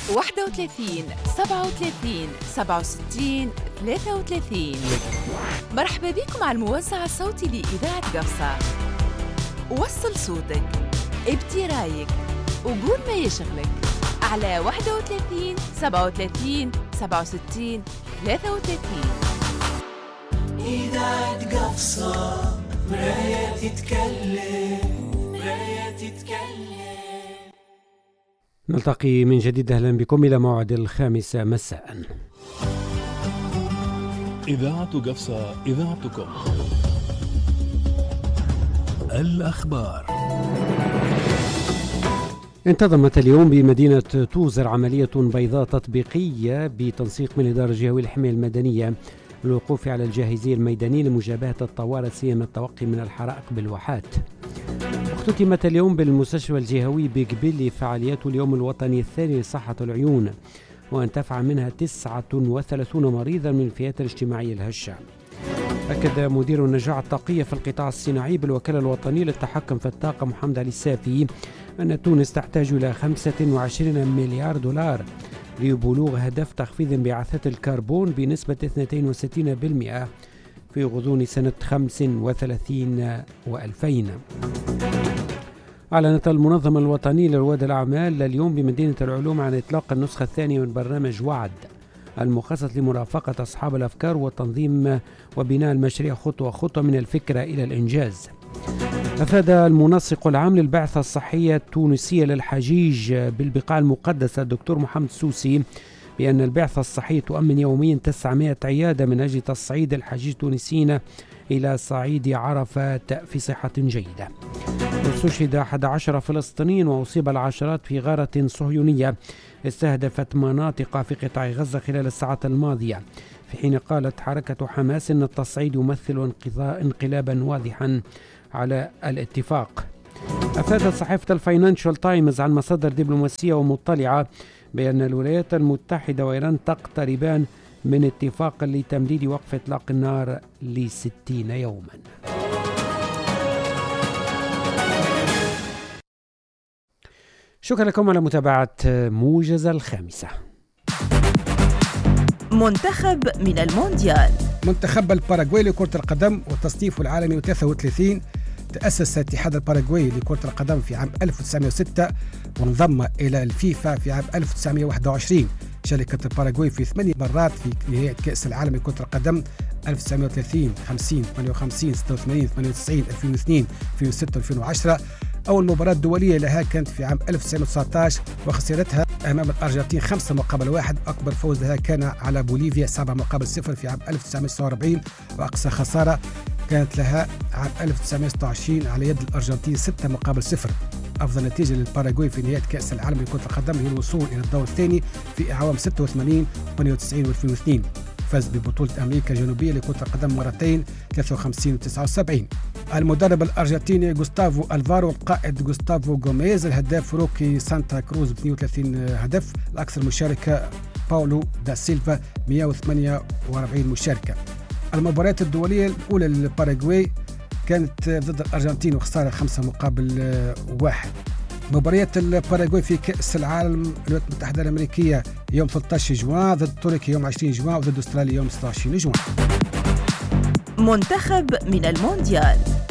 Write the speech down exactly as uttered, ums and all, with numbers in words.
واحد وثلاثين سبعة وثلاثين سبعة وستين ثلاثة وثلاثين. مرحبا بكم على الموزع الصوتي لإذاعة قفصة. وصل صوتك، ابدي رايك، وقول ما يشغلك على واحد وثلاثين سبعة وثلاثين سبعة وستين ثلاثة وثلاثين. إذاعة قفصة، مراية تتكلم، مراية تتكلم. نلتقي من جديد. أهلا بكم إلى موعد الخامسة مساء. إذاعة قفصة، إذاعتكم. الأخبار. انتظمت اليوم بمدينة توزر عملية بيضاء تطبيقية بتنسيق من الإدارة الجهوية للحماية المدنية للوقوف على الجاهزية الميدانية لمجابهة الطوارئ، سيما التوقي من الحرائق بالواحات. اختتمت اليوم بالمستشفى الجهوي بقبيل فعاليات اليوم الوطني الثاني لصحة العيون، وانتفع منها تسعة وثلاثين مريضا من الفئات الاجتماعية الهشة. أكد مدير النجاعة الطاقية في القطاع الصناعي بالوكالة الوطنية للتحكم في الطاقة محمد علي السافي أن تونس تحتاج إلى خمسة وعشرين مليار دولار لبلوغ هدف تخفيض انبعاثات الكربون بنسبة اثنين وستين بالمئة في غضون سنة خمسة وثلاثين وألفين. أعلنت المنظمة الوطنية لرواد الأعمال اليوم بمدينة العلوم عن إطلاق النسخة الثانية من برنامج وعد المخصص لمرافقة أصحاب الأفكار وتنظيم وبناء المشاريع خطوة خطوة من الفكرة إلى الإنجاز. أفاد المنسق العام للبعثة الصحية التونسية للحجيج بالبقاع المقدسة الدكتور محمد السوسي بأن البعثة الصحية تؤمن يوميا تسعمائة عيادة من أجل تصعيد الحجيج التونسيين إلى صعيد عرفات في صحة جيدة. استشهد أحد عشر فلسطينيا وأصيب العشرات في غارة صهيونية استهدفت مناطق في قطاع غزة خلال الساعات الماضية، في حين قالت حركة حماس أن التصعيد يمثل انقلابا واضحا على الاتفاق. أفادت صحيفة الفاينانشال تايمز عن مصادر دبلوماسية ومطلعة بأن الولايات المتحدة وإيران تقتربان من اتفاق لتمديد وقف إطلاق النار لستين يوما. شكرا لكم على متابعة موجز الخامسة. منتخب من المونديال. منتخب الباراغواي لكرة القدم والتصنيف العالمي ثلاثة وثلاثين تأسس اتحاد الباراغواي لكرة القدم في عام ألف وتسعمائة وستة وانضم إلى الفيفا في عام ألف وتسعمائة وواحد وعشرين. شاركت الباراغواي في ثمانية مرات في نهائي كأس العالم لكرة القدم ألف وتسعمائة وثلاثين، خمسين، ثمانية وخمسين، ستة وثمانين، ثمانية وتسعين، ألفين واثنين، ألفين وستة، ألفين وعشرة. أول مباراة دولية لها كانت في عام ألف وتسعمائة وتسعة عشر وخسرتها أمام الأرجنتين خمسة مقابل واحد. أكبر فوز لها كان على بوليفيا سبعة مقابل صفر في عام ألف وتسعمائة وتسعة وأربعين، وأقصى خسارة كانت لها عام ألف وتسعمائة وستة وعشرين على يد الأرجنتين ستة مقابل صفر. أفضل نتيجة للباراغواي في نهاية كأس العالم لكرة القدم هي الوصول إلى الدور الثاني في أعوام ستة وثمانين، ثمانية وتسعين وألفين واثنين. فاز ببطولة أمريكا الجنوبية لكرة القدم مرتين ثلاثة وخمسين وتسعة وسبعين. المدرب الأرجنتيني غوستافو ألفارو، القائد غوستافو غوميز، الهداف روكي سانتا كروز ب اثنين وثلاثين هدف، الأكثر مشاركة باولو دا سيلفا مئة وثمانية وأربعين مشاركة. المباريات الدولية الأولى للباراغواي كانت ضد الأرجنتين وخسارة خمسة مقابل واحد. مباريات الباراغواي في كأس العالم الولايات المتحدة الأمريكية يوم ثلاثة عشر جوان، ضد تركيا يوم عشرين جوان، وضد أستراليا يوم ستة وعشرين جوان. منتخب من المونديال.